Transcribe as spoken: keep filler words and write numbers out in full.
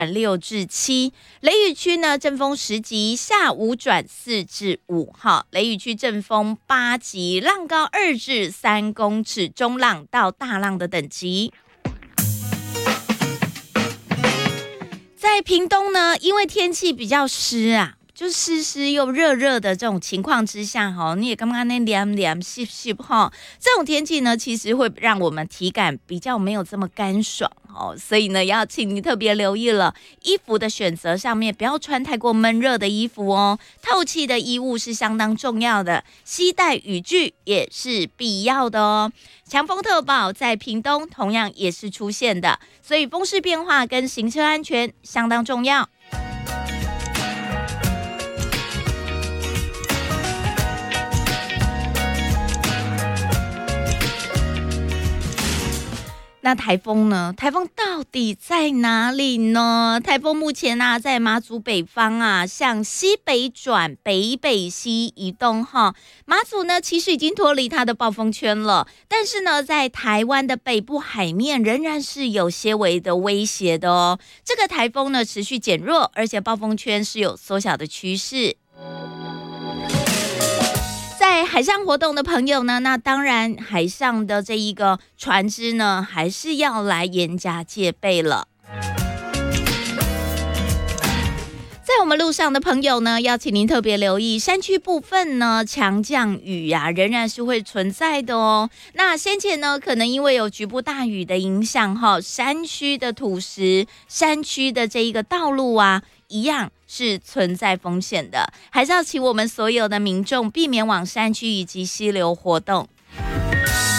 六至七，雷雨区呢阵风十级，下午转四至五号，雷雨区阵风八级，浪高二至三公尺，中浪到大浪的等级。在屏东呢，因为天气比较湿啊。就湿湿又热热的这种情况之下哈，你也刚刚那凉凉湿湿哈，这种天气呢，其实会让我们体感比较没有这么干爽哦，所以呢，要请你特别留意了，衣服的选择上面不要穿太过闷热的衣服哦，透气的衣物是相当重要的，携带雨具也是必要的哦。强风特报在屏东同样也是出现的，所以风势变化跟行车安全相当重要。那台风呢？台风到底在哪里呢？台风目前啊，在马祖北方啊，向西北转北北西移动哈。马祖呢，其实已经脱离它的暴风圈了，但是呢，在台湾的北部海面仍然是有些微的威胁的哦。这个台风呢，持续减弱，而且暴风圈是有缩小的趋势。在海上活动的朋友呢，那当然海上的这一个船只呢，还是要来严加戒备了。在我们路上的朋友呢，要请您特别留意山区部分呢，强降雨啊，仍然是会存在的哦。那先前呢，可能因为有局部大雨的影响哈，山区的土石、山区的这一个道路啊，一样是存在风险的，还是要请我们所有的民众避免往山区以及溪流活动。